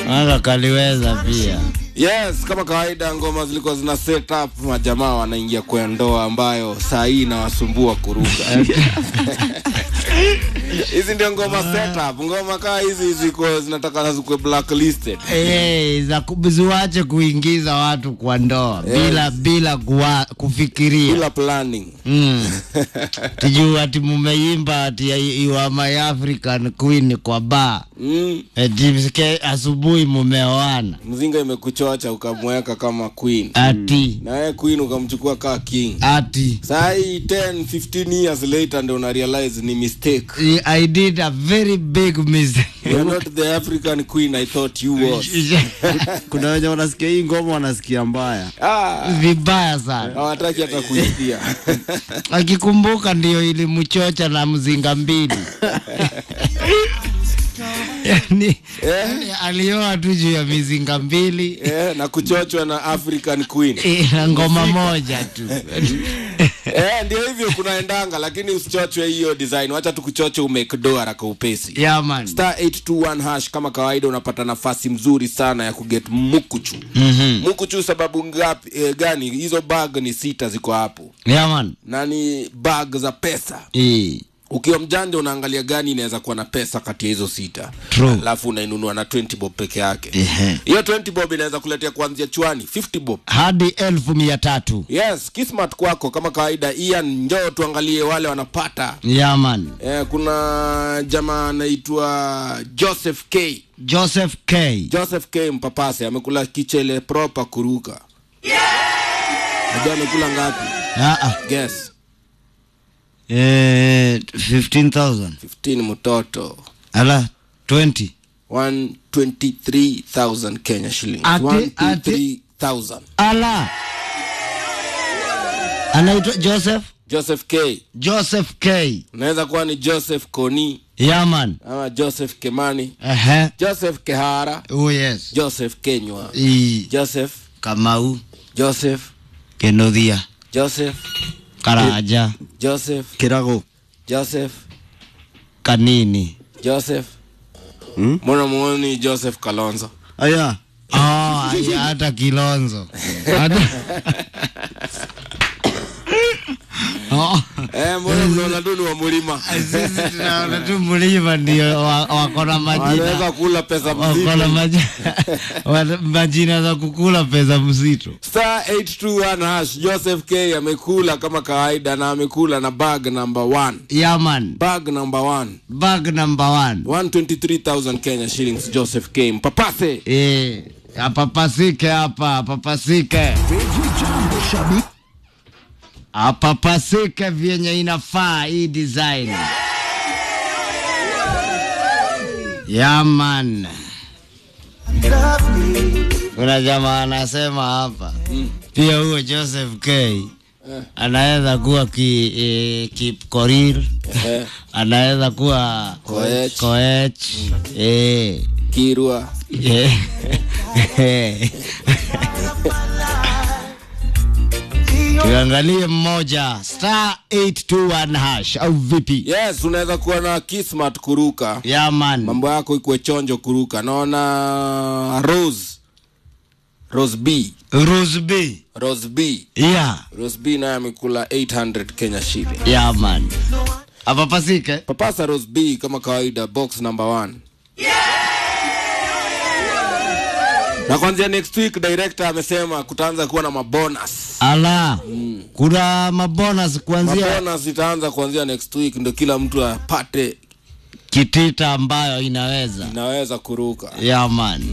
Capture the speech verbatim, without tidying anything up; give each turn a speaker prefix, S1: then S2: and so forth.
S1: Anga kaliweza pia.
S2: Yes, kama kawaida ngoma zilikuwa zina set up majamaa wanaingia kwa ndoa ambayo saa hii inawasumbua kuruka. Hizi ndio ngoma set up. Ngoma kaa hizi ziko zinataka zikuwe blacklisted.
S1: Eh, za kubizuache kuingiza watu kwa ndoa yes. bila bila kuwa, kufikiria
S2: bila planning.
S1: Mm. Tijua ati mumeimba ati you are my African queen kwa bar. Mm. Eti asubuhi mumeoana.
S2: Mzinga imekuchocha ukamweka kama queen.
S1: Ati.
S2: Na yeye queen ukamchukua kama king.
S1: Ati.
S2: Saa hii ten fifteen years later ndio una realize ni mistake.
S1: I did a very big mistake.
S2: You're not the African queen I thought you was.
S3: Kuna wenye wanasikia hii ngoma wanasikia mbaya.
S1: Ah, vibaya sana.
S2: Hawataki hata kuisikia.
S1: Akikumbuka ndio ilimchocha na mzinga mbili. Yani, eh? Alioa tu juu ya mizinga mbili
S2: eh, na kuchochwa na African queen
S1: eh, na ngoma moja tu.
S2: Eh, ndio hivyo kunaendanga, lakini usichochwe hiyo design. Wacha tukuchoche umake doa haraka upesi.
S1: Yeah man.
S2: Star eight two one hash kama kawaida unapata nafasi mzuri sana ya kuget mukuchu.
S1: Mhm.
S2: Mukuchu sababu ngapi eh, gani? Hizo bag ni sita ziko hapo.
S1: Yeah man.
S2: Na ni bag za pesa.
S1: Eh.
S2: Ukiwa mjanja unaangalia gani inaweza kuwa na pesa kati ya hizo sita.
S1: True.
S2: Alafu unainunua na twenty bob peke yake.
S1: Ehe.
S2: Hiyo twenty bob inaweza kuletea kuanzia chwani fifty bob
S1: hadi elfu mia tatu.
S2: Yes, kismat kwako kama kawaida. Ian, njoo tuangalie wale wanapata.
S1: Yeah man.
S2: Eh, kuna jamaa anaitwa Joseph K.
S1: Joseph K.
S2: Joseph K mpapase amekula kichele proper kuruka. Yeah! Ndio amekula ngapi?
S1: Ah ah.
S2: Guess.
S1: Eh, fifteen thousand.
S2: fifteen mtoto.
S1: Ala, twenty.
S2: one hundred twenty-three thousand Kenya shillings.
S1: Ati,
S2: one hundred twenty-three thousand.
S1: Ala. Anaitwa Joseph?
S2: Joseph K.
S1: Joseph K.
S2: Unaweza kuwa ni Joseph Koni.
S1: Yeah man.
S2: Ama Joseph Kemani.
S1: Aha.
S2: Joseph Kehara.
S1: Oh yes.
S2: Joseph Kenywa.
S1: I.
S2: Joseph
S1: Kamau.
S2: Joseph
S1: Kenodia.
S2: Joseph
S1: Karaja.
S2: Joseph
S3: Kirago.
S2: Joseph
S1: Kanini.
S2: Joseph hmm? Mwana muoni Joseph Kalonzo.
S3: Aya.
S1: Ah, oh, hata Kilonzo. Hata
S2: oh. Eh, mbona mnaona tu wa mlima.
S1: Sisi tunaona tu mlima ndio wako na majina.
S2: Wanaweza kula pesa mzito.
S1: Wako na majina. Majina za kukula pesa mzito.
S2: Star eight two one hash. Joseph K amekula kama kawaida na amekula na bag number one.
S1: Yeah man.
S2: Bag number one.
S1: Bag number one.
S2: one hundred twenty-three thousand Kenya shillings. Joseph K mpapase.
S1: Eh, apapasike hapa, apapasike. Apapasike vyenye inafaa hii design. Yeah man. Kuna jamaa anasema hapa mm. Pia huo Joseph K eh. Anaweza kuwa ki eh, Kipkorir eh. Anaweza kuwa
S2: Koech,
S1: Koech. Mm. Eh.
S2: Kirua
S1: eh. Tuangalie mmoja. Star eight two one hash au vipi?
S2: Yes, unaweza kuwa na kismat kuruka.
S1: Yeah man.
S2: Mambo yako ikuwe chonjo kuruka. Naona Rose Rose B.
S1: Rose B.
S2: Rose B.
S1: Yeah.
S2: Rose B naye amekula eight hundred Kenya shilling.
S1: Yeah man. Apapasike.
S2: Papasa Rose B kama kawaida box number one. Yeah! Na kwanza next week director amesema kutaanza kuwa na mabonus.
S1: Ala. Mm. Kuna mabonus kuanzia.
S2: Mabonus itaanza kuanzia next week ndio kila mtu apate
S1: kitita ambayo inaweza.
S2: Inaweza kuruka.
S1: Yeah man.